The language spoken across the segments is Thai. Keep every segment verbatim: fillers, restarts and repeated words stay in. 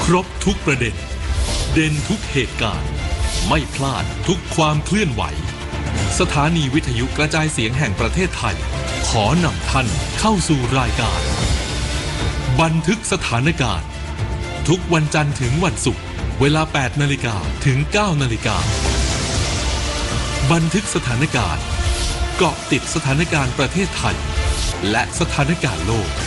ครบทุกประเด็นเด่นทุกเหตุการณ์ไม่พลาดทุกความเคลื่อนไหวสถานีวิทยุกระจายเสียงแห่งประเทศไทยขอนำท่านเข้าสู่รายการบันทึกสถานการณ์ทุกวันจันทร์ถึงวันศุกร์เวลา แปดนาฬิกา ถึง เก้านาฬิกาบันทึกสถานการณ์เกาะติดสถานการณ์ประเทศไทยและสถานการณ์โลก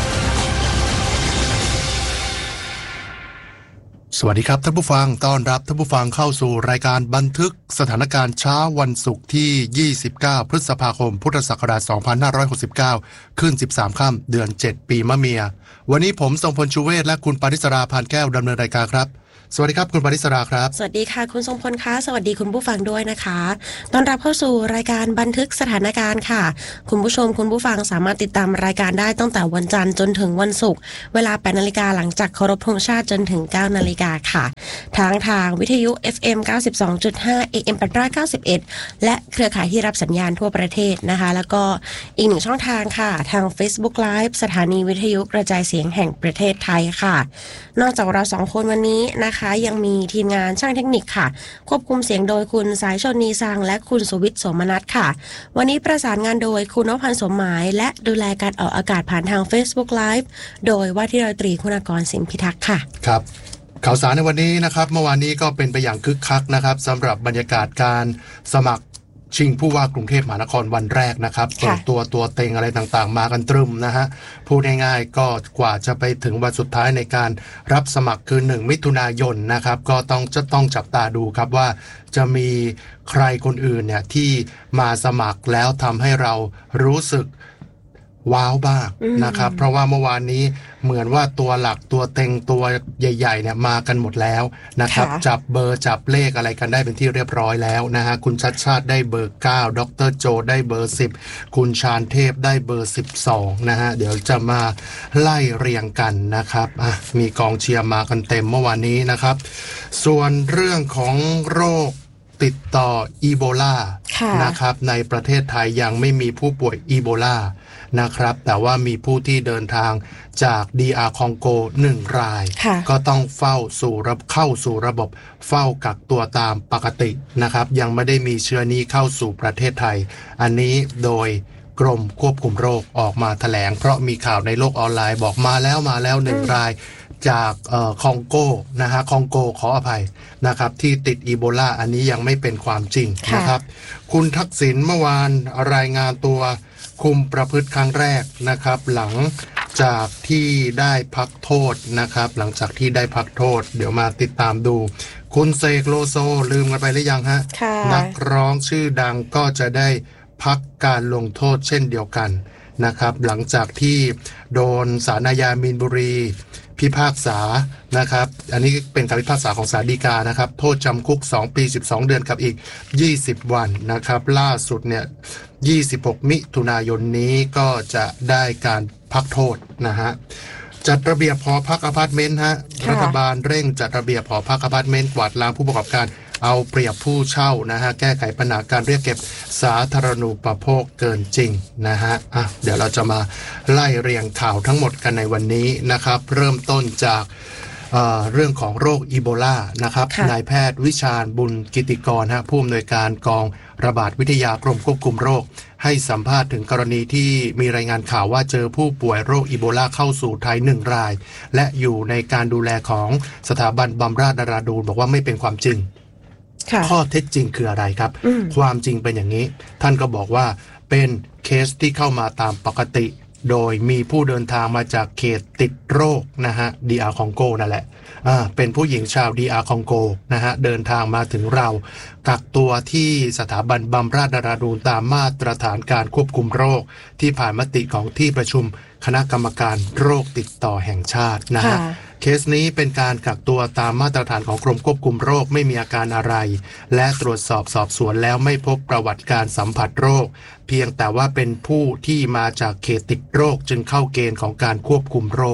สวัสดีครับท่านผู้ฟังต้อนรับท่านผู้ฟังเข้าสู่รายการบันทึกสถานการณ์เช้าวันศุกร์ที่ยี่สิบเก้าพฤษภาคมพุทธศักราชสองพันห้าร้อยหกสิบเก้าขึ้นสิบสามค่ำเดือนเจ็ดปีมะเมียวันนี้ผมทรงพลชูเวศและคุณปริศราพานแก้วดำเนินรายการครับสวัสดีครับคุณปริศราครับสวัสดีค่ะคุณทรงพลคะสวัสดีคุณผู้ฟังด้วยนะคะต้อนรับเข้าสู่รายการบันทึกสถานการณ์ค่ะคุณผู้ชมคุณผู้ฟังสามารถติดตามรายการได้ตั้งแต่วันจันทร์จนถึงวันศุกร์เวลา แปดนาฬิกาหลังจากเคารพธงชาติจนถึง เก้านาฬิกาค่ะทางทางวิทยุ เอฟ เอ็ม เก้าสิบสองจุดห้า เอ เอ็ม แปดร้อยเก้าสิบเอ็ด และเครือข่ายที่รับสัญญาณทั่วประเทศนะคะแล้วก็อีกหนึ่งช่องทางค่ะทาง Facebook Live สถานีวิทยุกระจายเสียงแห่งประเทศไทยค่ะนอกจากเราสองคนวันนี้นะคะยังมีทีมงานช่างเทคนิคค่ะควบคุมเสียงโดยคุณสายชนนีสังและคุณสุวิทย์โสมนัสค่ะวันนี้ประสานงานโดยคุณนพพันธ์สมหมายและดูแลการออกอากาศผ่านทาง Facebook Live โดยว่าที่ร้อยตรีคุณากรสินพิทักษ์ค่ะครับข่าวสารในวันนี้นะครับเมื่อวานนี้ก็เป็นไปอย่างคึกคักนะครับสำหรับบรรยากาศการสมัครชิงผู้ว่ากรุงเทพมหานครวันแรกนะครับเปิดตัวตัวเต็งอะไรต่างๆมากันตรึมนะฮะพูดง่ายๆก็กว่าจะไปถึงวันสุดท้ายในการรับสมัครคือหนึ่งมิถุนายนนะครับก็ต้องจะต้องจับตาดูครับว่าจะมีใครคนอื่นเนี่ยที่มาสมัครแล้วทำให้เรารู้สึกว้าวบ้างนะครับเพราะว่าเมื่อวานนี้เหมือนว่าตัวหลักตัวเต็งตัวใหญ่ๆเนี่ยมากันหมดแล้วนะครับจับเบอร์จับเลขอะไรกันได้เป็นที่เรียบร้อยแล้วนะฮะคุณชัดชาติได้เบอร์เก้าดร.โจได้เบอร์สิบคุณชาญเทพได้เบอร์สิบสองนะฮะเดี๋ยวจะมาไล่เรียงกันนะครับอ่ะมีกองเชียร์มากันเต็มเมื่อวานนี้นะครับส่วนเรื่องของโรคติดต่ออีโบลานะครับในประเทศไทยยังไม่มีผู้ป่วยอีโบลานะครับแต่ว่ามีผู้ที่เดินทางจาก ดี อาร์ คองโกหนึ่งรายก็ต้องเฝ้าสู่รับเข้าสู่ระบบเฝ้ากักตัวตามปกตินะครับยังไม่ได้มีเชื้อนี้เข้าสู่ประเทศไทยอันนี้โดยกรมควบคุมโรคออกมาแถลงเพราะมีข่าวในโลกออนไลน์บอกมาแล้วมาแล้วหนึ่งรายจากเอ่อคองโกนะฮะคองโกขออภัยนะครับที่ติดอีโบลาอันนี้ยังไม่เป็นความจริงนะครับคุณทักษิณเมื่อวานรายงานตัวคุมประพฤติครั้งแรกนะครับหลังจากที่ได้พักโทษนะครับหลังจากที่ได้พักโทษเดี๋ยวมาติดตามดูคุณเสกโลโซลืมกันไปหรือยังฮะนักร้องชื่อดังก็จะได้พักการลงโทษเช่นเดียวกันนะครับหลังจากที่โดนศาลอาญามีนบุรีพิพากษานะครับอันนี้เป็นคำพิพากษาของศาลฎีกานะครับโทษจำคุกสองปีสิบสองเดือนกับอีกยี่สิบวันนะครับล่าสุดเนี่ยยี่สิบหกมิถุนายนนี้ก็จะได้การพักโทษนะฮะจัดระเบียบหอพักอพาร์ตเมนต์ฮะรัฐบาลเร่งจัดระเบียบหอพักอพาร์ตเมนต์กวาดล้างผู้ประกอบการเอาเปรียบผู้เช่านะฮะแก้ไขปัญหาการเรียกเก็บสาธารณูปโภคเกินจริงนะฮะอ่ะเดี๋ยวเราจะมาไล่เรียงข่าวทั้งหมดกันในวันนี้นะครับเริ่มต้นจากเอ่อเรื่องของโรคอีโบลานะครับนายแพทย์วิชาญบุญกิติกรฮะผู้อำนวยการกองระบาดวิทยากรมควบคุมโรคให้สัมภาษณ์ถึงกรณีที่มีรายงานข่าวว่าเจอผู้ป่วยโรคอีโบลาเข้าสู่ไทยหนึ่งรายและอยู่ในการดูแลของสถาบันบำราศนราดูรบอกว่าไม่เป็นความจริงข้อเท็จจริงคืออะไรครับความจริงเป็นอย่างนี้ท่านก็บอกว่าเป็นเคสที่เข้ามาตามปกติโดยมีผู้เดินทางมาจากเขตติดโรคนะฮะ ดี อาร์ คองโกนั่นแหละอ่าเป็นผู้หญิงชาว ดี อาร์ คองโกนะฮะเดินทางมาถึงเรากักตัวที่สถาบันบำราศนราดูรตามมาตรฐานการควบคุมโรคที่ผ่านมติของที่ประชุมคณะกรรมการโรคติดต่อแห่งชาตินะฮะเคสนี้เป็นการกักตัวตามมาตรฐานของกรมควบคุมโรคไม่มีอาการอะไรและตรวจสอบสอบสวนแล้วไม่พบประวัติการสัมผัสโรคเพียงแต่ว่าเป็นผู้ที่มาจากเขตติดโรคจึงเข้าเกณฑ์ของการควบคุมโรค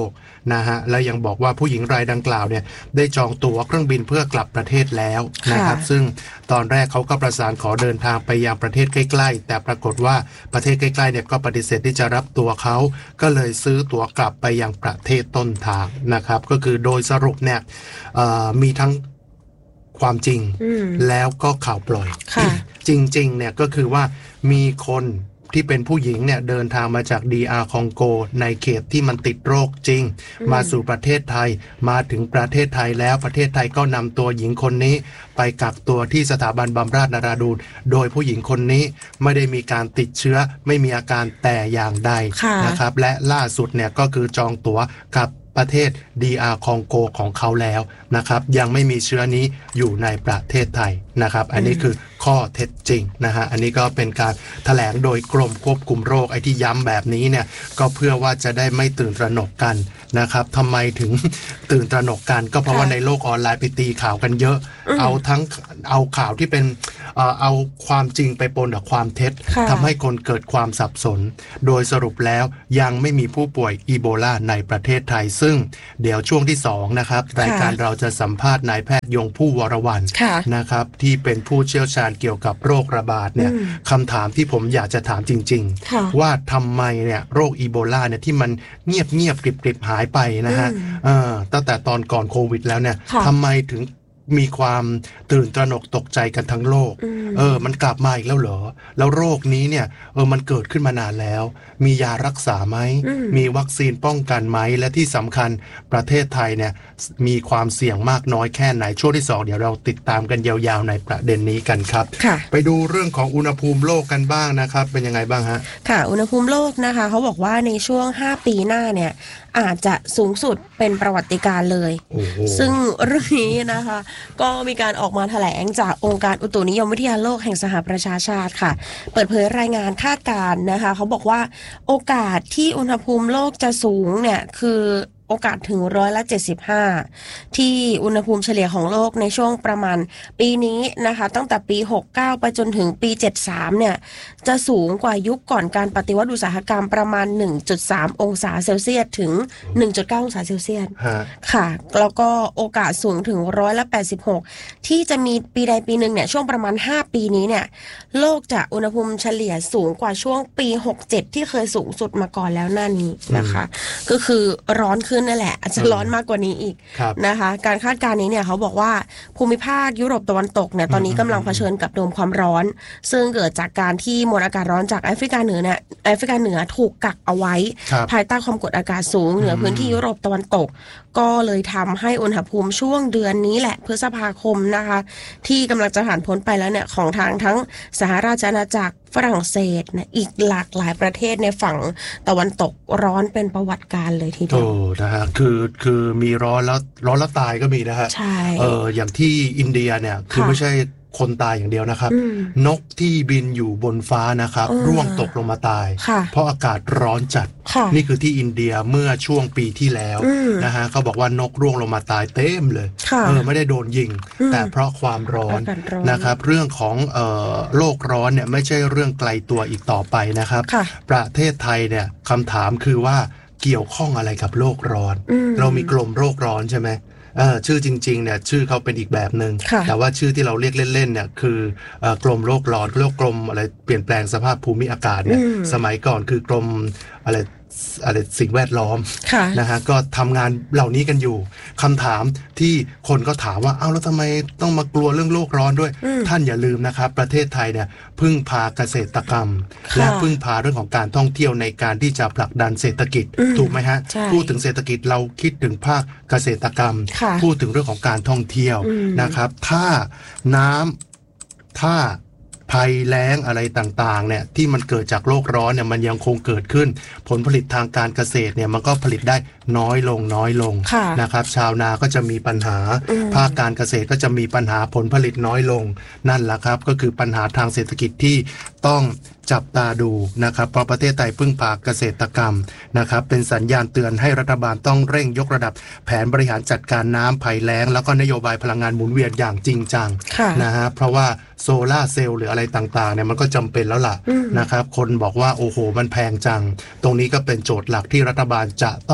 นะฮะและยังบอกว่าผู้หญิงรายดังกล่าวเนี่ยได้จองตั๋วเครื่องบินเพื่อกลับประเทศแล้วนะครับซึ่งตอนแรกเขาก็ประสานขอเดินทางไปยังประเทศใกล้ๆแต่ปรากฏว่าประเทศใกล้ๆเนี่ยก็ปฏิเสธที่จะรับตัวเขาก็เลยซื้อตั๋วกลับไปยังประเทศต้นทางนะครับก็คือโดยสรุปเนี่ยมีทั้งความจริงแล้วก็ข่าวปล่อยจริงๆเนี่ยก็คือว่ามีคนที่เป็นผู้หญิงเนี่ยเดินทางมาจาก ดี อาร์ คองโกในเขตที่มันติดโรคจริงมาสู่ประเทศไทยมาถึงประเทศไทยแล้วประเทศไทยก็นำตัวหญิงคนนี้ไปกักตัวที่สถาบันบำราศนราดูรโดยผู้หญิงคนนี้ไม่ได้มีการติดเชื้อไม่มีอาการแต่อย่างใดนะครับและล่าสุดเนี่ยก็คือจองตั๋วกับประเทศ ดี อาร์ คองโกของเขาแล้วนะครับยังไม่มีเชื้อนี้อยู่ในประเทศไทยนะครับอันนี้คือข้อเท็จจริงนะฮะอันนี้ก็เป็นการแถลงโดยกรมควบคุมโรคไอ้ที่ย้ำแบบนี้เนี่ยก็เพื่อว่าจะได้ไม่ตื่นตระหนกกันนะครับทำไมถึงตื่นตระหนกกันก็เพราะว่าในโลกออนไลน์ไปตีข่าวกันเยอะเอาทั้งเอาข่าวที่เป็นเอ่อเอาความจริงไปปนกับความเท็จทำให้คนเกิดความสับสนโดยสรุปแล้วยังไม่มีผู้ป่วยอีโบลาในประเทศไทยซึ่งเดี๋ยวช่วงที่สองนะครับรายการเราจะสัมภาษณ์นายแพทย์ยงผู้วรวรรณนะครับที่เป็นผู้เชี่ยวชาญเกี่ยวกับโรคระบาดเนี่ยคำถามที่ผมอยากจะถามจริงๆว่าทำไมเนี่ยโรคอีโบลาเนี่ยที่มันเงียบเงียบกริบกริบหายไปนะฮะตั้งแต่ตอนก่อนโควิดแล้วเนี่ยทำไมถึงมีความตื่นตระหนกตกใจกันทั้งโลกเออมันกลับมาอีกแล้วเหรอแล้วโรคนี้เนี่ยเออมันเกิดขึ้นมานานแล้วมียารักษาไหมมีวัคซีนป้องกันไหมและที่สำคัญประเทศไทยเนี่ยมีความเสี่ยงมากน้อยแค่ไหนช่วงที่สองเดี๋ยวเราติดตามกันยาวๆในประเด็นนี้กันครับไปดูเรื่องของอุณหภูมิโลกกันบ้างนะครับเป็นยังไงบ้างฮะค่ะอุณหภูมิโลกนะคะเขาบอกว่าในช่วงห้าปีหน้าเนี่ยอาจจะสูงสุดเป็นประวัติการเลยซึ่งเรื่องนี้นะคะก็มีการออกมาแถลงจากองค์การอุตุนิยมวิทยาโลกแห่งสหประชาชาติค่ะเปิดเผยรายงานคาดการณ์นะคะเขาบอกว่าโอกาสที่อุณหภูมิโลกจะสูงเนี่ยคือโอกาสถึงร้อยละเจ็ดสิบห้าที่อุณหภูมิเฉลี่ยของโลกในช่วงประมาณปีนี้นะคะตั้งแต่ปีหกสิบเก้าไปจนถึงปีเจ็ดสิบสามเนี่ยจะสูงกว่ายุคก่อนการปฏิวัติอุตสาหกรรมประมาณ หนึ่งจุดสาม องศาเซลเซียสถึง หนึ่งจุดเก้า องศาเซลเซียสค่ะแล้วก็โอกาสสูงถึงร้อยละแปดสิบหกที่จะมีปีใดปีหนึ่งเนี่ยช่วงประมาณห้าปีนี้เนี่ยโลกจะอุณหภูมิเฉลี่ยสูงกว่าช่วงปีหกสิบเจ็ดที่เคยสูงสุดมาก่อนแล้วหน้านี้นะคะก็คือร้อนขึ้นนั่นแหละอาจจะร้อนมากกว่านี้อีกนะคะการคาดการณ์นี้เนี่ยเขาบอกว่าภูมิภาคยุโรปตะวันตกเนี่ยตอนนี้กำลังเผชิญกับโดมความร้อนซึ่งเกิดจากการที่มวลอากาศร้อนจากแอฟริกาเหนือเนี่ยแอฟริกาเหนือถูกกักเอาไว้ภายใต้ความกดอากาศสูงเหนือพื้นที่ยุโรปตะวันตกก็เลยทำให้อุณหภูมิช่วงเดือนนี้แหละพฤษภาคมนะคะที่กำลังจะผ่านพ้นไปแล้วเนี่ยของทางทั้งสหราชอาณาจักรฝรั่งเศสนะอีกหลากหลายประเทศในฝั่งตะวันตกร้อนเป็นประวัติการเลยทีเดียวโอ้นะฮะคือคือมีร้อนแล้วร้อนแล้วตายก็มีนะฮะใช่เอออย่างที่อินเดียเนี่ยคือไม่ใช่คนตายอย่างเดียวนะครับนกที่บินอยู่บนฟ้านะครับร่วงตกลงมาตายเพราะอากาศร้อนจัดนี่คือที่อินเดียเมื่อช่วงปีที่แล้วนะฮะเขาบอกว่านกร่วงลงมาตายเต็มเลยเออไม่ได้โดนยิงแต่เพราะความร้อนนะครับเรื่องของเอ่อโลกร้อนเนี่ยไม่ใช่เรื่องไกลตัวอีกต่อไปนะครับประเทศไทยเนี่ยคำถามคือว่าเกี่ยวข้องอะไรกับโลกร้อนเรามีกรมโรคร้อนใช่ไหมเออชื่อจริงๆเนี่ยชื่อเขาเป็นอีกแบบหนึ่งแต่ว่าชื่อที่เราเรียกเล่นๆเนี่ยคือกรมโรคร้อนโรคกรมอะไรเปลี่ยนแปลงสภาพภูมิอากาศเนี่ยสมัยก่อนคือกรมอะไรอะไรสิ่งแวดล้อมนะฮะก็ทำงานเหล่านี้กันอยู่คำถามที่คนก็ถามว่าเอ้าแล้วทำไมต้องมากลัวเรื่องโลกร้อนด้วยท่านอย่าลืมนะครับประเทศไทยเนี่ยพึ่งพาเกษตรกรรมและพึ่งพาเรื่องของการท่องเที่ยวในการที่จะผลักดันเศรษฐกิจถูกไหมฮะพูดถึงเศรษฐกิจเราคิดถึงภาคเกษตรกรรมพูดถึงเรื่องของการท่องเที่ยวนะครับถ้าน้ำถ้าภัยแล้งอะไรต่างๆเนี่ยที่มันเกิดจากโลกร้อนเนี่ยมันยังคงเกิดขึ้นผลผลิตทางการเกษตรเนี่ยมันก็ผลิตได้น้อยลงน้อยลงนะครับชาวนาก็จะมีปัญหาภาคการเกษตรก็จะมีปัญหาผลผลิตน้อยลงนั่นแหละครับก็คือปัญหาทางเศรษฐกิจที่ต้องจับตาดูนะครับเพราะประเทศไทยพึ่งพาเกษตรกรรมนะครับเป็นสัญญาณเตือนให้รัฐบาลต้องเร่งยกระดับแผนบริหารจัดการน้ำภัยแล้งแล้วก็นโยบายพลังงานหมุนเวียนอย่างจริงจังนะฮะเพราะว่าโซล่าเซลล์หรืออะไรต่างๆเนี่ยมันก็จำเป็นแล้วล่ะนะครับคนบอกว่าโอ้โหมันแพงจังตรงนี้ก็เป็นโจทย์หลักที่รัฐบาลจะต้อง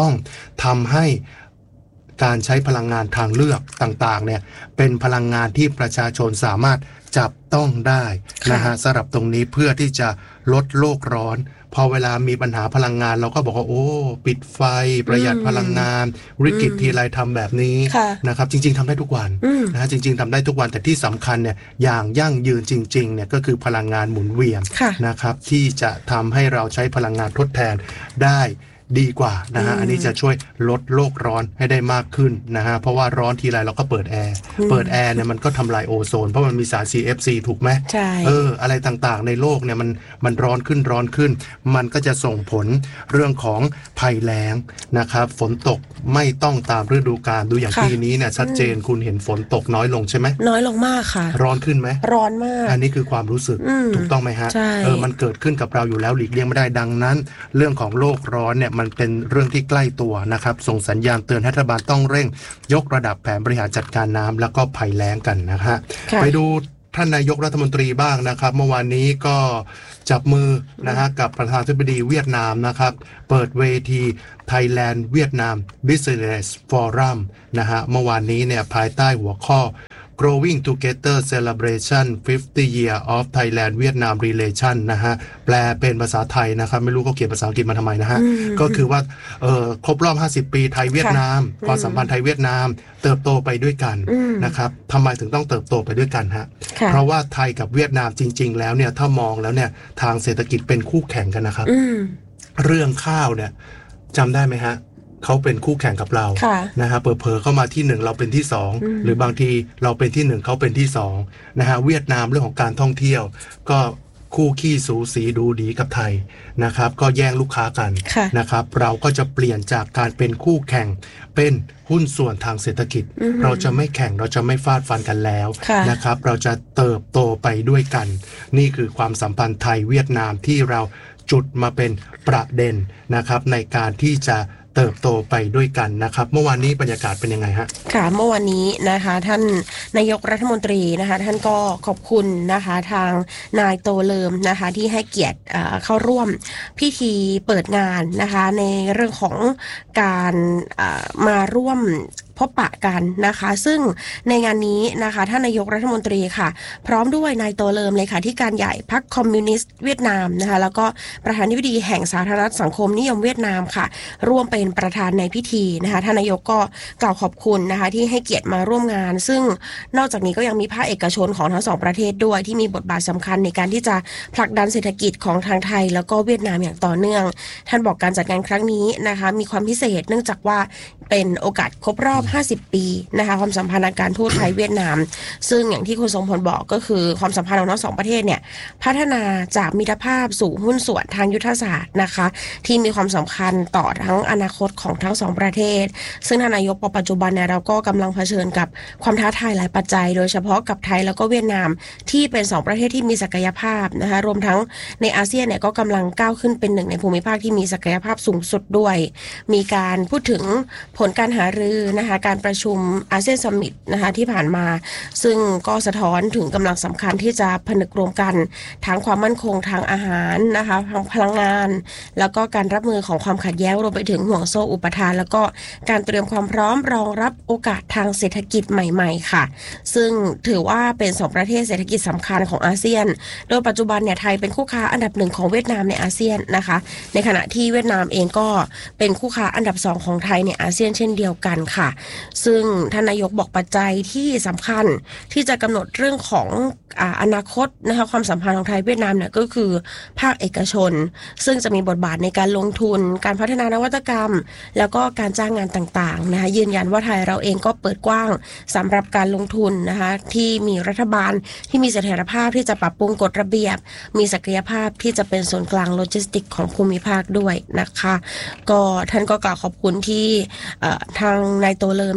ทำให้การใช้พลังงานทางเลือกต่างๆเนี่ยเป็นพลังงานที่ประชาชนสามารถจับต้องได้นะฮะสำหรับตรงนี้เพื่อที่จะลดโลกร้อนพอเวลามีปัญหาพลังงานเราก็บอกว่าโอ้ปิดไฟประหยัดพลังงานวิกฤตทีไรทำแบบนี้นะครับจริงๆทำได้ทุกวันนะฮะจริงๆทำได้ทุกวันแต่ที่สำคัญเนี่ยอย่างยั่งยืนจริงๆเนี่ยก็คือพลังงานหมุนเวียนนะครับที่จะทำให้เราใช้พลังงานทดแทนได้ดีกว่านะฮะอันนี้จะช่วยลดโลกร้อนให้ได้มากขึ้นนะฮะเพราะว่าร้อนทีไรเราก็เปิดแอร์เปิดแอร์เนี่ยมันก็ทำลายโอโซนเพราะมันมีสาร ซี เอฟ ซี ถูกไหมใช่เอออะไรต่างๆในโลกเนี่ยมันมันร้อนขึ้นร้อนขึ้นมันก็จะส่งผลเรื่องของภัยแล้งนะครับฝนตกไม่ต้องตามฤดูกาลดูอย่างปีนี้เนี่ยชัดเจนคุณเห็นฝนตกน้อยลงใช่ไหมน้อยลงมากค่ะร้อนขึ้นไหมร้อนมากอันนี้คือความรู้สึกถูกต้องไหมฮะเออมันเกิดขึ้นกับเราอยู่แล้วหลีกเลี่ยงไม่ได้ดังนั้นเรื่องของโลกร้อนเนี่ยมันเป็นเรื่องที่ใกล้ตัวนะครับส่งสัญญาณเตือนให้รัฐบาลต้องเร่งยกระดับแผนบริหารจัดการน้ำแล้วก็ภัยแล้งกันนะฮะไปดูท่านนายกรัฐมนตรีบ้างนะครับเมื่อวานนี้ก็จับมือนะฮะกับประธานาธิบดีเวียดนามนะครับเปิดเวที Thailand เวียดนาม Business Forum นะฮะเมื่อวานนี้เนี่ยภายใต้หัวข้อGrowing Together Celebration ฟิฟตี้ Year of Thailand Vietnam Relation นะฮะแปลเป็นภาษาไทยนะครับไม่รู้เขาเขียนภาษาอังกฤษมาทำไมนะฮะก็คือว่าเอ่อครบรอบห้าสิบปีไทยเวียดนามความสัมพันธ์ไทยเวียดนามเติบโตไปด้วยกันนะครับทำไมถึงต้องเติบโตไปด้วยกันฮะเพราะว่าไทยกับเวียดนามจริงๆแล้วเนี่ยถ้ามองแล้วเนี่ยทางเศรษฐกิจเป็นคู่แข่งกันนะครับเรื่องข้าวเนี่ยจำได้ไหมฮะเขาเป็นคู่แข่งกับเรานะฮะเผลอๆเข้ามาที่หนึ่งเราเป็นที่สองหรือบางทีเราเป็นที่หนึ่งเขาเป็นที่สองนะฮะเวียดนามเรื่องของการท่องเที่ยวก็คู่ขี้สูสีดูดีกับไทยนะครับก็แย่งลูกค้ากันนะครับเราก็จะเปลี่ยนจากการเป็นคู่แข่งเป็นหุ้นส่วนทางเศรษฐกิจเราจะไม่แข่งเราจะไม่ฟาดฟันกันแล้วนะครับเราจะเติบโตไปด้วยกันนี่คือความสัมพันธ์ไทยเวียดนามที่เราจุดมาเป็นประเด็นนะครับในการที่จะเติบโตไปด้วยกันนะครับเมื่อวานนี้บรรยากาศเป็นยังไงฮะค่ะเมื่อวานนี้นะคะท่านนายกรัฐมนตรีนะคะท่านก็ขอบคุณนะคะทางนายโตเลิมนะคะที่ให้เกียรติเข้าร่วมพิธีเปิดงานนะคะในเรื่องของการมาร่วมพบปะกันนะคะซึ่งในงานนี้นะคะท่านนายกรัฐมนตรีค่ะพร้อมด้วยนายโตเลิมเลขาธิการใหญ่พรรคคอมมิวนิสต์เวียดนามนะคะแล้วก็ประธานาธิบดีแห่งสาธารณรัฐสังคมนิยมเวียดนามค่ะร่วมเป็นประธานในพิธีนะคะท่านนายกก็กล่าวขอบคุณนะคะที่ให้เกียรติมาร่วมงานซึ่งนอกจากนี้ก็ยังมีภาคเอกชนของทั้งสองประเทศด้วยที่มีบทบาทสำคัญในการที่จะผลักดันเศรษฐกิจของทางไทยแล้วก็เวียดนามอย่างต่อเนื่องท่านบอกการจัดงานครั้งนี้นะคะมีความพิเศษเนื่องจากว่าเป็นโอกาสครบรอบห้าสิบปีนะคะความสัมพันธ์การทูตไทยเวียดนามซึ่งอย่างที่คุณทรงพลบอกก็คือความสัมพันธ์ของทั้งสองประเทศเนี่ยพัฒนาจากมิตรภาพสู่หุ้นส่วนทางยุทธศาสตร์นะคะที่มีความสำคัญต่อทั้งอนาคตของทั้งสองประเทศซึ่งท่านนายกปัจจุบันเนี่ยเราก็กำลังเผชิญกับความท้าทายหลายปัจจัยโดยเฉพาะกับไทยแล้วก็เวียดนามที่เป็นสองประเทศที่มีศักยภาพนะคะรวมทั้งในอาเซียนเนี่ยก็กำลังก้าวขึ้นเป็นหนึ่งในภูมิภาคที่มีศักยภาพสูงสุดด้วยมีการพูดถึงผลการหารือนะคะการประชุมอาเซียนซัมมิตนะคะที่ผ่านมาซึ่งก็สะท้อนถึงกำลังสำคัญที่จะผนึกรวมกันทั้งความมั่นคงทางอาหารนะคะทางพลังงานแล้วก็การรับมือของความขัดแย้งรวมไปถึงห่วงโซ่อุปทานแล้วก็การเตรียมความพร้อมรองรับโอกาสทางเศรษฐกิจใหม่ๆค่ะซึ่งถือว่าเป็นสองประเทศเศรษฐกิจสำคัญของอาเซียนโดยปัจจุบันเนี่ยไทยเป็นคู่ค้าอันดับหนึ่งของเวียดนามในอาเซียนนะคะในขณะที่เวียดนามเองก็เป็นคู่ค้าอันดับสองของไทยในอาเซียนเช่นเดียวกันค่ะซึ่งท่านนายกบอกปัจจัยที่สำคัญที่จะกำหนดเรื่องของอ่าอนาคตนะคะความสัมพันธ์ของไทยเวียดนามเนี่ยก็คือภาคเอกชนซึ่งจะมีบทบาทในการลงทุนการพัฒนานวัตกรรมแล้วก็การจ้างงานต่างๆนะคะยืนยันว่าไทยเราเองก็เปิดกว้างสำหรับการลงทุนนะคะที่มีรัฐบาลที่มีเสถียรภาพที่จะปรับปรุงกฎระเบียบมีศักยภาพที่จะเป็นศูนย์กลางโลจิสติกของภูมิภาคด้วยนะคะก็ท่านก็กล่าวขอบคุณที่ทางนายโตเลิมเนี่ย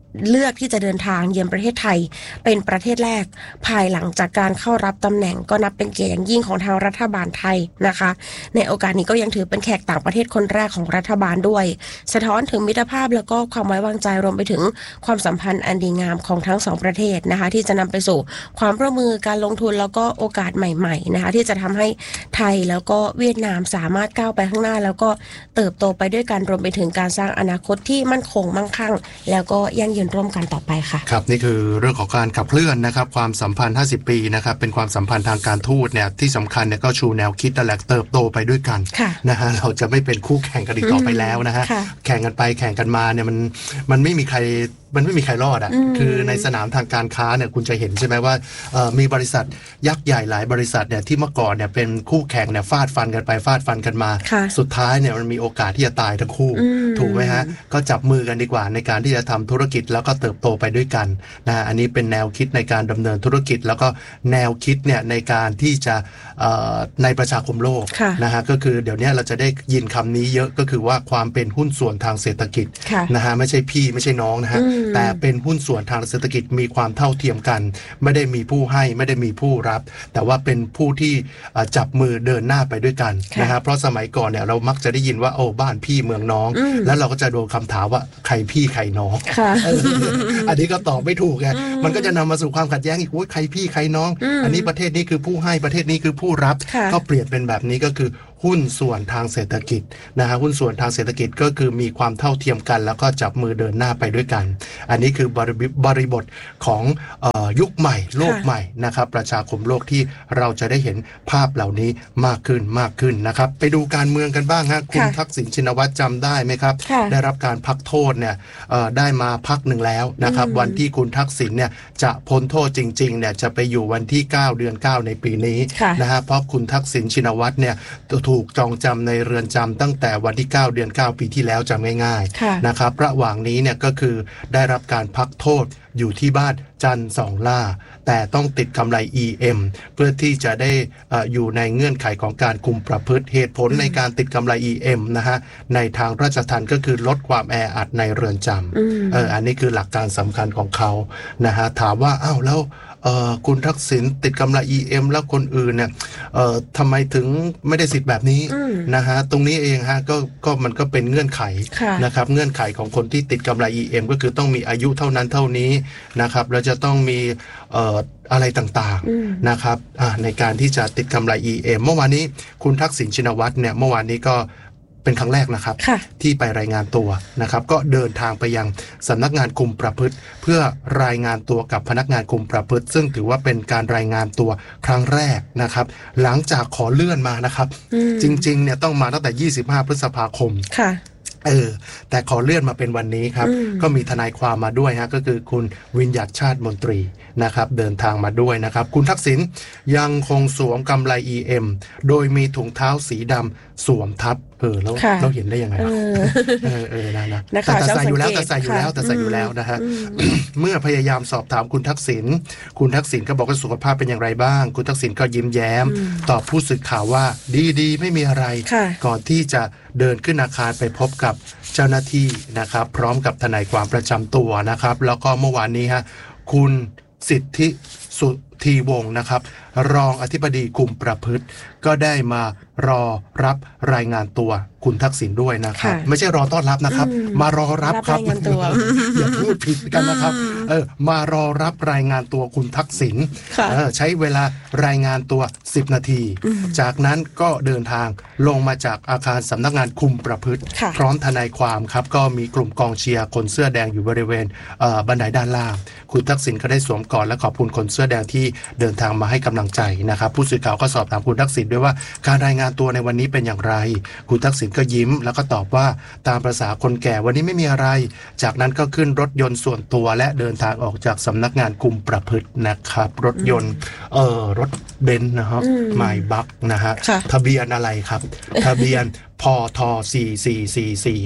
เลือกที่จะเดินทางเยือนประเทศไทยเป็นประเทศแรกภายหลังจากการเข้ารับตำแหน่งก็นับเป็นเกียรติอย่างยิ่งของทางรัฐบาลไทยนะคะในโอกาสนี้ก็ยังถือเป็นแขกต่างประเทศคนแรกของรัฐบาลด้วยสะท้อนถึงมิตรภาพแล้วก็ความไว้วางใจรวมไปถึงความสัมพันธ์อันดีงามของทั้งสองประเทศนะคะที่จะนำไปสู่ความร่วมมือการลงทุนแล้วก็โอกาสใหม่ๆนะคะที่จะทำให้ไทยแล้วก็เวียดนามสามารถก้าวไปข้างหน้าแล้วก็เติบโตไปด้วยกันรวมไปถึงการสร้างอนาคตที่มั่นคงมั่งคั่งแล้วก็ยั่งยืนร่วมกันต่อไปค่ะครับนี่คือเรื่องของการขับเคลื่อนนะครับความสัมพันธ์ห้าสิบปีนะครับเป็นความสัมพันธ์ทางการทูตเนี่ยที่สำคัญเนี่ยก็ชูแนวคิดและเติบโตไปด้วยกันนะฮะเราจะไม่เป็นคู่แข่งกันอีกต่อไปแล้วนะฮะแข่งกันไปแข่งกันมาเนี่ยมันมันไม่มีใครมันไม่มีใครรอดอ่ะคือในสนามทางการค้าเนี่ยคุณจะเห็นใช่ไหมว่ามีบริษัทยักษ์ใหญ่หลายบริษัทเนี่ยที่เมื่อก่อนเนี่ยเป็นคู่แข่งเนี่ยฟาดฟันกันไปฟาดฟันกันมาสุดท้ายเนี่ยมันมีโอกาสที่จะตายทั้งคู่ถูกไหมฮะก็จับมือกันดีกว่าในการที่จะทำธุรกิจแล้วก็เติบโตไปด้วยกันนะอันนี้เป็นแนวคิดในการดำเนินธุรกิจแล้วก็แนวคิดเนี่ยในการที่จะในประชาคมโลกนะฮะก็คือเดี๋ยวนี้เราจะได้ยินคำนี้เยอะก็คือว่าความเป็นหุ้นส่วนทางเศรษฐกิจนะฮะไม่ใช่พี่ไม่ใช่น้องนะฮะแต่เป็นหุ้นส่วนทางเศรษฐกิจมีความเท่าเทียมกันไม่ได้มีผู้ให้ไม่ได้มีผู้รับแต่ว่าเป็นผู้ที่จับมือเดินหน้าไปด้วยกันนะฮะเพราะสมัยก่อนเนี่ยเรามักจะได้ยินว่าโอ้บ้านพี่เมืองน้องแล้วเราก็จะโดนคำถามว่าใครพี่ใครน้อง อันนี้ก็ตอบไม่ถูกไงมันก็จะนำมาสู่ความขัดแย้งอีกว่าใครพี่ใครน้องอันนี้ประเทศนี้คือผู้ให้ประเทศนี้คือผู้รับก็เปลี่ยนเป็นแบบนี้ก็คือหุ้นส่วนทางเศรษฐกิจนะฮะหุ้นส่วนทางเศรษฐกิจก็คือมีความเท่าเทียมกันแล้วก็จับมือเดินหน้าไปด้วยกันอันนี้คือบริบริบทของเอ่อยุคใหม่โลกใหม่นะครับประชาคมโลกที่เราจะได้เห็นภาพเหล่านี้มากขึ้นมากขึ้นนะครับไปดูการเมืองกันบ้างฮะคุณทักษิณชินวัตรจำได้ไหมครับได้รับการพักโทษเนี่ยเอ่อได้มาพักหนึ่งแล้วนะครับวันที่คุณทักษิณเนี่ยจะพ้นโทษจริงๆเนี่ยจะไปอยู่วันที่เก้าเดือนเก้าในปีนี้นะฮะเพราะคุณทักษิณชินวัตรเนี่ยถูกจองจำในเรือนจำตั้งแต่วันที่เก้าเดือนเก้าปีที่แล้วจำง่ายๆนะครับระหว่างนี้เนี่ยก็คือได้รับการพักโทษอยู่ที่บ้านจันทร์สองล่าแต่ต้องติดกำไร อี เอ็ม เพื่อที่จะได้ อ, อยู่ในเงื่อนไขของการคุมประพฤติเหตุผลในการติดกำไร อี เอ็ม นะฮะในทางราชทัณฑ์ก็คือลดความแออัดในเรือนจำ อ, อ, อันนี้คือหลักการสำคัญของเขานะฮะถามว่าอ้าวแล้วคุณทักษิณติดกำไร อี เอ็ม แล้วคนอื่นเนี่ยทำไมถึงไม่ได้สิทธิ์แบบนี้นะฮะตรงนี้เองฮะก็ก็มันก็เป็นเงื่อนไขนะครับเงื่อนไขของคนที่ติดกำไร อี เอ็ม ก็คือต้องมีอายุเท่านั้นเท่านี้นะครับแล้วจะต้องมีเอ่ออะไรต่างๆนะครับในการที่จะติดกำไร อี เอ็ม เมื่อวานนี้คุณทักษิณชินวัตรเนี่ยเมื่อวานนี้ก็เป็นครั้งแรกนะครับที่ไปรายงานตัวนะครับก็เดินทางไปยังสำนักงานคุมประพฤติเพื่อรายงานตัวกับพนักงานคุมประพฤติซึ่งถือว่าเป็นการรายงานตัวครั้งแรกนะครับหลังจากขอเลื่อนมานะครับจริงๆเนี่ยต้องมาตั้งแต่ยี่สิบห้าพฤษภาคมเออแต่ขอเลื่อนมาเป็นวันนี้ครับก็มีทนายความมาด้วยฮะก็คือคุณวิญญัติชาติมนตรีนะครับเดินทางมาด้วยนะครับคุณทักษิณยังคงสวมกำไร อี เอ็ม โดยมีถุงเท้าสีดำสวมทับเออแล้วเราเห็นได้ยังไงเออเออนะนะแต่แต่ใส่อยู่แล้วแต่ใส่อยู่แล้วแต่ใส่อยู่แล้วนะฮะเมื่อพยายามสอบถามคุณทักษิณคุณทักษิณก็บอกว่าสุขภาพเป็นอย่างไรบ้างคุณทักษิณก็ยิ้มแย้มตอบผู้สื่อข่าวว่าดีๆไม่มีอะไรก่อนที่จะเดินขึ้นอาคารไปพบกับเจ้าหน้าที่นะครับพร้อมกับทนายความประจำตัวนะครับแล้วก็เมื่อวานนี้ฮะคุณสิทธิสุธีวงศ์นะครับรองอธิบดีคุมประพฤติก็ได้มารอรับรายงานตัวคุณทักษิณด้วยนะครับไม่ใช่รอต้อนรับนะครับมารอรับครับอย่าพูดผิดกันนะครับเออมารอรับรายงานตัวคุณทักษิณใช้เวลารายงานตัวสิบนาทีจากนั้นก็เดินทางลงมาจากอาคารสำนักงานคุมประพฤติพร้อมทนายความครับก็มีกลุ่มกองเชียร์คนเสื้อแดงอยู่บริเวณบันไดด้านล่างคุณทักษิณก็ได้สวมกอดและขอบคุณคนเสื้อแดงที่เดินทางมาให้กำลังใจนะครับผู้สื่อข่าวก็สอบถามคุณทักษิณด้วยว่าการรายงานตัวในวันนี้เป็นอย่างไรคุณทักษิณก็ยิ้มแล้วก็ตอบว่าตามประสาคนแก่วันนี้ไม่มีอะไรจากนั้นก็ขึ้นรถยนต์ส่วนตัวและเดินทางออกจากสำนักงานคุมประพฤตินะครับรถยนต์เอ่อรถเบนซ์นะครับไมบัคนะฮะทะเบียนอะไรครับทะเบียนพทสี่สี่สี่สี่ฮะ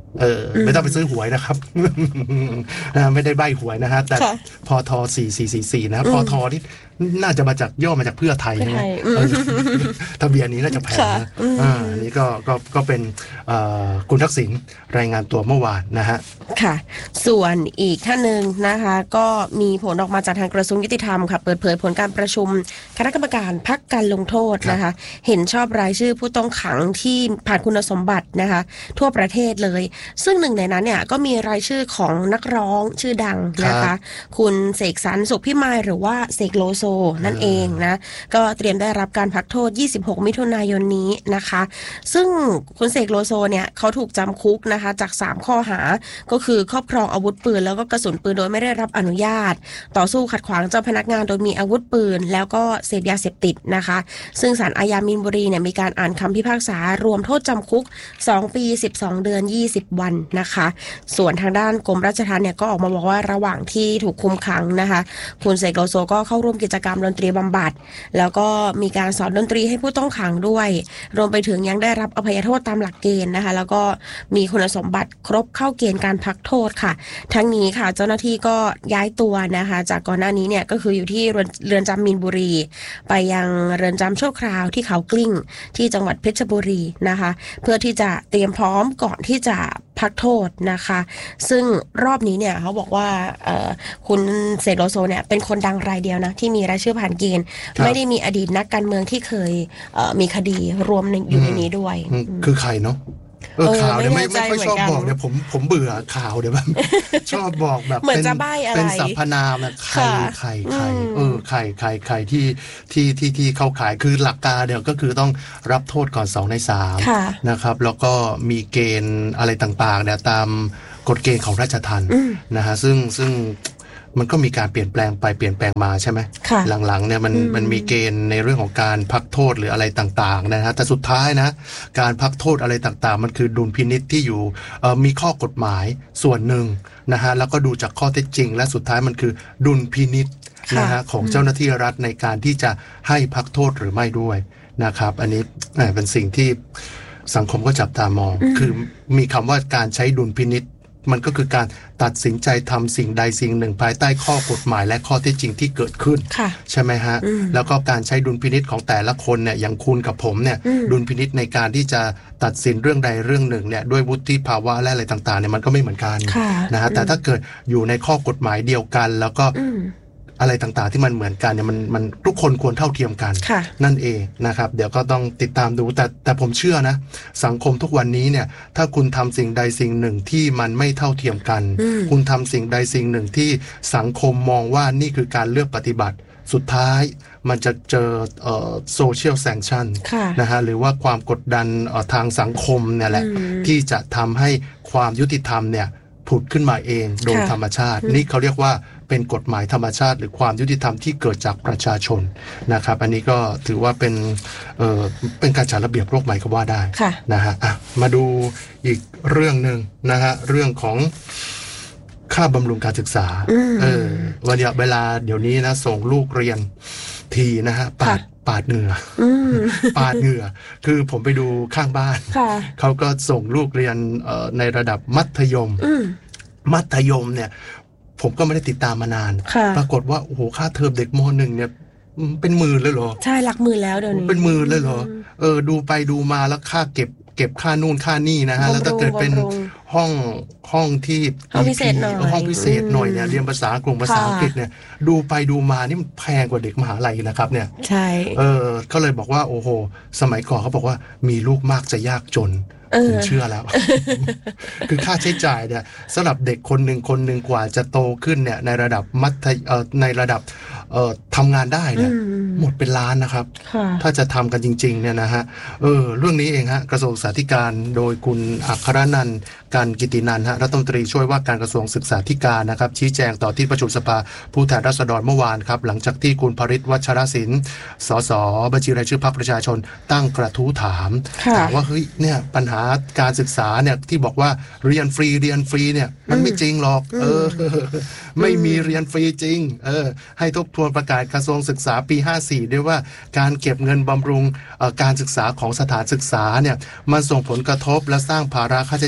เออไม่ต้องไปซื้อหวยนะครับ ไม่ได้ใบหวยนะฮะแต่พทสี่สี่สี่สี่นะพทที่น่าจะมาจากย่อมาจากเพื่อไทยนะทะเบียนนี้น่าจะแพงนะอ่าอันนี้ก็ก็ก็เป็นคุณทักษิณรายงานตัวเมื่อวานนะฮะค่ะส่วนอีกท่านหนึ่งนะคะก็มีผลออกมาจากทางกระทรวงยุติธรรมค่ะเปิดเผยผลการประชุมคณะกรรมการพักการลงโทษนะคะเห็นชอบรายชื่อผู้ต้องขังที่ผ่านคุณสมบัตินะคะทั่วประเทศเลยซึ่งหนึ่งในนั้นเนี่ยก็มีรายชื่อของนักร้องชื่อดังนะคะคุณเสกสรรสุขพิมายหรือว่าเสกโลโซนั่นเองนะก็เตรียมได้รับการพักโทษยี่สิบหกมิถุนายนนี้นะคะซึ่งคุณเสกโลโซเนี่ยเขาถูกจำคุกนะคะจากสามข้อหาก็คือครอบครองอาวุธปืนแล้วก็กระสุนปืนโดยไม่ได้รับอนุญาตต่อสู้ขัดขวางเจ้าพนักงานโดยมีอาวุธปืนแล้วก็เสพยาเสพติดนะคะซึ่งศาลอาญามีนบุรีเนี่ยมีการอ่านคำพิพากษารวมโทษจำคุกสองปีสิบสองเดือนยี่สิบวันนะคะส่วนทางด้านกรมราชทัณฑ์เนี่ยก็ออกมาบอกว่าระหว่างที่ถูกคุมขังนะคะคุณเสกโลโซก็เข้าร่วมกิจกรรมดนตรีบำบัดแล้วก็มีการสอนดนตรีให้ผู้ต้องขังด้วยรวมไปถึงยังได้รับอภัยโทษตามหลักเกณฑ์นะคะแล้วก็มีคุณสมบัติครบเข้าเกณฑ์การพักโทษค่ะทั้งนี้ค่ะเจ้าหน้าที่ก็ย้ายตัวนะคะจากก่อนหน้านี้เนี่ยก็คืออยู่ที่เรือนจำมีนบุรีไปยังเรือนจำชั่วคราวที่เขากลิ้งที่จังหวัดเพชรบุรีนะคะเพื่อที่จะเตรียมพร้อมก่อนที่จะพักโทษนะคะซึ่งรอบนี้เนี่ยเขาบอกว่าคุณเสกโลโซเนี่ยเป็นคนดังรายเดียวนะที่มีรายชื่อผ่านเกณฑ์ไม่ได้มีอดีตนักการเมืองที่เคยมีคดีรวมอยู่ในนี้ด้วยคือใครเนาะเออข่าวเนี่ยไม่ไม่ค่อยชอบบอกเนี่ยผมผมเบื่อข่าวเดี๋ยวแบบชอบบอกแบบเหมือนจะใบ้อะไรเป็นสรรพนามนะใครใครใครเออใครใครใครที่ที่ที่ที่เข้าขายคือหลักการเดี๋ยวก็คือต้องรับโทษก่อนสองในสามนะครับแล้วก็มีเกณฑ์อะไรต่างๆเนี่ยตามกฎเกณฑ์ของราชทัณฑ์นะฮะซึ่งซึ่งมันก็มีการเปลี่ยนแปลงไปเปลี่ยนแปลงมาใช่ไหมหลังๆเนี่ยมันมันมีเกณฑ์ในเรื่องของการพักโทษหรืออะไรต่างๆนะฮะแต่สุดท้ายนะการพักโทษอะไรต่างๆมันคือดุลพินิจที่อยู่มีข้อกฎหมายส่วนหนึ่งนะฮะแล้วก็ดูจากข้อเท็จจริงและสุดท้ายมันคือดุลพินิจนะฮะของเจ้าหน้าที่รัฐในการที่จะให้พักโทษหรือไม่ด้วยนะครับอันนี้เป็นสิ่งที่สังคมก็จับตามองคือมีคำว่าการใช้ดุลพินิจมันก็คือการตัดสินใจทำสิ่งใดสิ่งหนึ่งภายใต้ข้อกฎหมายและข้อเท็จจริงที่เกิดขึ้นใช่ไหมฮะแล้วก็การใช้ดุลพินิจของแต่ละคนเนี่ยอย่างคุณกับผมเนี่ยดุลพินิจในการที่จะตัดสินเรื่องใดเรื่องหนึ่งเนี่ยด้วยวุฒิภาวะและอะไรต่างๆเนี่ยมันก็ไม่เหมือนกันนะฮะแต่ถ้าเกิดอยู่ในข้อกฎหมายเดียวกันแล้วก็อะไรต่างๆที่มันเหมือนกันเนี่ยมันมันทุกคนควรเท่าเทียมกันนั่นเองนะครับเดี๋ยวก็ต้องติดตามดูแต่แต่ผมเชื่อนะสังคมทุกวันนี้เนี่ยถ้าคุณทำสิ่งใดสิ่งหนึ่งที่มันไม่เท่าเทียมกันคุณทำสิ่งใดสิ่งหนึ่งที่สังคมมองว่านี่คือการเลือกปฏิบัติสุดท้ายมันจะเจอโซเชียลแซงชั่นนะฮะหรือว่าความกดดันทางสังคมเนี่ยแหละที่จะทำให้ความยุติธรรมเนี่ยผุดขึ้นมาเองโดยธรรมชาตินี่เขาเรียกว่าเป็นกฎหมายธรรมชาติหรือความยุติธรรมที่เกิดจากประชาชนนะครับอันนี้ก็ถือว่าเป็นเอ่อเป็นการจัดระเบียบโลกใหม่ก็ว่าได้นะฮะอ่ะมาดูอีกเรื่องนึงนะฮะเรื่องของค่าบำรุงการศึกษาเออวันเดียวเวลาเดี๋ยวนี้นะส่งลูกเรียนทีนะฮะปาดปาดเหงื่อปาดเหงื่อคือผมไปดูข้างบ้านเขาก็ส่งลูกเรียนในระดับมัธยมมัธยมเนี่ยผมก็ไม่ได้ติดตามมานานปรากฏว่าโอ้โหค่าเทอมเด็กม.หนึ่งเนี่ยเป็นหมื่นเลยเหรอใช่หลักหมื่นแล้วเดี๋ยวนี้เป็นหมื่นเลยเหรอเออดูไปดูมาแล้วค่าเก็บเก็บค่านู่นค่านี่นะฮะแล้วถ้าเกิดเป็นห้องห้องที่ห้องพิเศษหน่อยห้องพิเศษหน่อยเนี่ยเรียนภาษากลุ่มภาษาอังกฤษเนี่ยดูไปดูมานี่มันแพงกว่าเด็กมหาลัยนะครับเนี่ยใช่เออก็เลยบอกว่าโอ้โหสมัยก่อนเขาบอกว่ามีลูกมากจะยากจนผมเชื่อแล้ว คือค่าใช้จ่ายเนี่ยสำหรับเด็กคนหนึ่งคนหนึ่งกว่าจะโตขึ้นเนี่ยในระดับมัธยเอ่อในระดับเอ่อทำงานได้เนี่ยหมดเป็นล้านนะครับถ้าจะทำกันจริงๆเนี่ยนะฮะเออเรื่องนี้เองฮะกระทรวงศึกษาธิการโดยคุณอัครนันท์การกิตินันท์ฮะรัฐมนตรีช่วยว่าการกระทรวงศึกษาธิการนะครับชี้แจงต่อที่ประชุมสภาผู้แทนราษฎรเมื่อวานครับหลังจากที่คุณภริษฐ์วัชรศิลป์สสบัญชีรายชื่อพรรคประชาชนตั้งกระทู้ถามถามว่าเฮ้ยเนี่ยปัญหาการศึกษาเนี่ยที่บอกว่าเรียนฟรีเรียนฟรีเนี่ยมันไม่จริงหรอกเออไม่มีเรียนฟรีจริงเออให้ทบทวนประกาศกระทรวงศึกษาปีห้าสี่ด้วยว่าการเก็บเงินบำรุงการศึกษาของสถานศึกษาเนี่ยมันส่งผลกระทบและสร้างภาระค่าใช้จ่ายแอบแฝ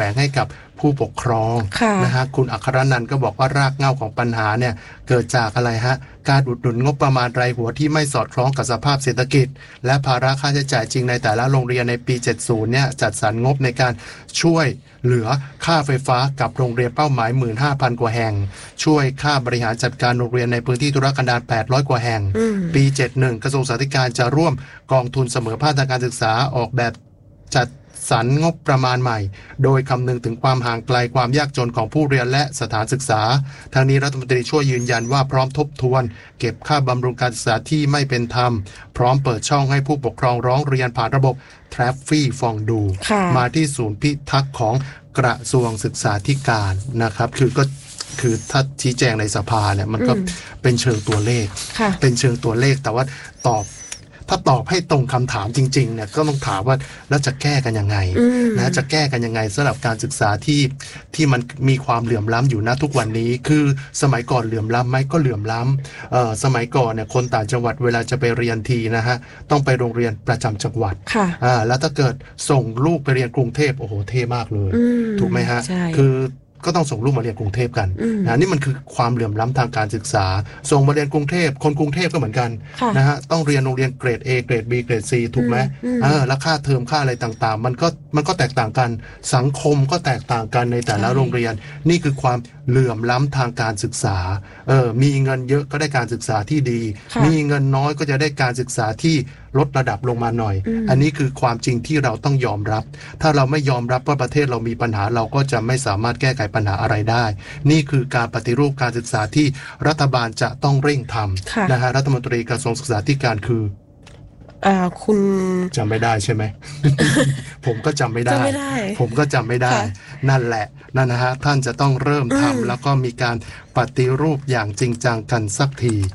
งให้กับผู้ปกครองนะฮะคุณอัครนันท์ก็บอกว่ารากเหง้าของปัญหาเนี่ยเกิดจากอะไรฮะการอุดหนุนงบประมาณรายหัวที่ไม่สอดคล้องกับสภาพเศรษฐกิจและภาระค่าใช้จ่ายจริงในแต่ละโรงเรียนในปีเจ็ดสิบเนี่ยจัดสรรงบในการช่วยเหลือค่าไฟฟ้ากับโรงเรียนเป้าหมาย หนึ่งหมื่นห้าพัน กว่าแห่งช่วยค่าบริหารจัดการโรงเรียนในพื้นที่ธุรกันดารแปดร้อยกว่าแห่งปีเจ็ดสิบเอ็ดกระทรวงศึกษาธิการจะร่วมกองทุนเสมอภาคทางการศึกษาออกแบบจัดสรรงบประมาณใหม่โดยคำนึงถึงความห่างไกลความยากจนของผู้เรียนและสถานศึกษาทางนี้รัฐมนตรีช่วยยืนยันว่าพร้อมทบทวนเก็บค่าบำรุงการศึกษาที่ไม่เป็นธรรมพร้อมเปิดช่องให้ผู้ปกครองร้องเรียนผ่านระบบ แทรฟฟี่ ฟองดูมาที่ศูนย์พิทักษ์ของกระทรวงศึกษาธิการนะครับคือก็คือถ้าชี้แจงในสภาเนี่ยมันก็เป็นเชิงตัวเลขเป็นเชิงตัวเลขแต่ว่าตอบถ้าตอบให้ตรงคำถามจริงๆเนี่ยก็ต้องถามว่าแล้วจะแก้กันยังไงนะจะแก้กันยังไงสำหรับการศึกษาที่ที่มันมีความเหลื่อมล้ำอยู่ณทุกวันนี้คือสมัยก่อนเหลื่อมล้ำไหมก็เหลื่อมล้ำเอ่อสมัยก่อนเนี่ยคนต่างจังหวัดเวลาจะไปเรียนทีนะฮะต้องไปโรงเรียนประจำจังหวัดอ่าแล้วถ้าเกิดส่งลูกไปเรียนกรุงเทพโอ้โหเท่มากเลยถูกไหมฮะคือก็ต้องส่งลูกมาเรียนกรุงเทพกันนะนี่มันคือความเหลื่อมล้ำทางการศึกษาส่งมาเรียนกรุงเทพคนกรุงเทพก็เหมือนกันนะฮะต้องเรียนโรงเรียนเกรด A เกรด B เกรด C ถูกไหมเออแล้วค่าเทอมค่าอะไรต่างๆมันก็มันก็แตกต่างกันสังคมก็แตกต่างกันในแต่ละโรงเรียนนี่คือความเหลื่อมล้ำทางการศึกษาเออมีเงินเยอะก็ได้การศึกษาที่ดีมีเงินน้อยก็จะได้การศึกษาที่ลดระดับลงมาหน่อยอันนี้คือความจริงที่เราต้องยอมรับถ้าเราไม่ยอมรับว่าประเทศเรามีปัญหาเราก็จะไม่สามารถแก้ไขปัญหาอะไรได้นี่คือการปฏิรูปการศึกษาที่รัฐบาลจะต้องเร่งทำนะฮะรัฐมนตรีกระทรวงศึกษาธิการคืออ่าคุณจำไม่ได้ใช่ไหม ผมก็จำไม่ได้ผมก็จำไม่ได้นั่นแหละนั่นนะฮะท่านจะต้องเริ่มทำแล้วก็มีการปฏิรูปอย่างจริงจังกันสักที